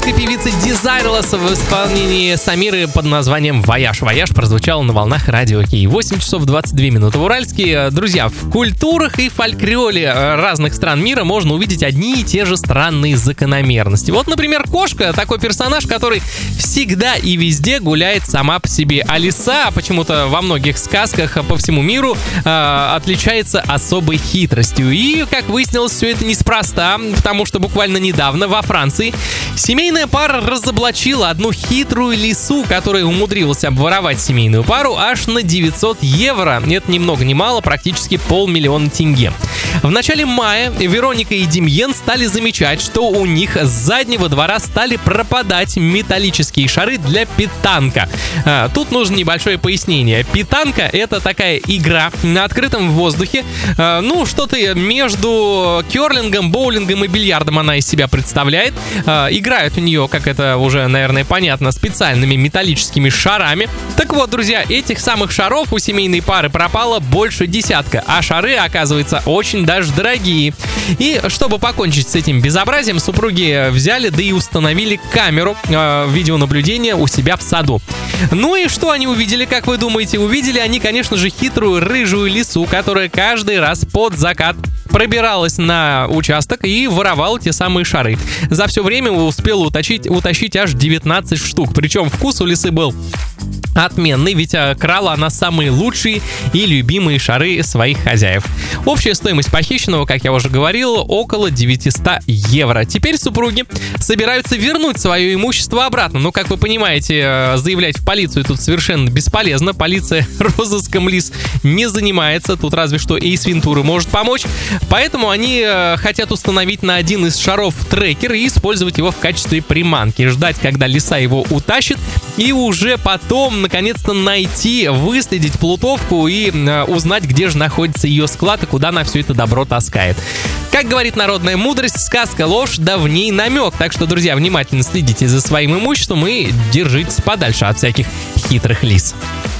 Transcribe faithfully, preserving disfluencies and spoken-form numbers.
французской певицы Desireless в исполнении Самиры под названием «Вояж». «Вояж» прозвучал на волнах радио Кей. восемь часов двадцать две минуты в Уральске. Друзья, в культурах и фольклоре разных стран мира можно увидеть одни и те же странные закономерности. Вот, например, кошка — такой персонаж, который всегда и везде гуляет сама по себе. А лиса почему-то во многих сказках по всему миру э, отличается особой хитростью. И, как выяснилось, все это неспроста, потому что буквально недавно во Франции семейная пара разоблачила одну хитрую лису, которая умудрилась обворовать семейную пару аж на девятьсот евро. Это ни много ни мало, практически полмиллиона тенге. В начале мая Вероника и Демьен стали замечать, что у них с заднего двора стали пропадать металлические шары для питанка. А, тут нужно небольшое пояснение. Питанка — это такая игра на открытом воздухе. А, ну, что-то между керлингом, боулингом и бильярдом она из себя представляет. А, играют у нее, как это уже, наверное, понятно, специальными металлическими шарами. Так вот, друзья, этих самых шаров у семейной пары пропало больше десятка, а шары, оказывается, очень даже дорогие. И чтобы покончить с этим безобразием, супруги взяли, да и установили камеру э, видеонаблюдения у себя в саду. Ну и что они увидели, как вы думаете? Увидели они, конечно же, хитрую рыжую лису, которая каждый раз под закат пробиралась на участок и воровала те самые шары. За все время успела утащить, утащить аж девятнадцать штук. Причем вкус у лисы был отменный, ведь крала она самые лучшие и любимые шары своих хозяев. Общая стоимость похищенного, как я уже говорил, около девятьсот евро. Теперь супруги собираются вернуть свое имущество обратно. Но, как вы понимаете, заявлять в полицию тут совершенно бесполезно. Полиция розыском лис не занимается. Тут разве что Эйс Вентура может помочь. Поэтому они хотят установить на один из шаров трекер и использовать его в качестве приманки. Ждать, когда лиса его утащит, и уже потом наконец-то найти, выследить плутовку и э, узнать, где же находится ее склад и куда она все это добро таскает. Как говорит народная мудрость, сказка ложь, да в ней намек. Так что, друзья, внимательно следите за своим имуществом и держитесь подальше от всяких хитрых лис.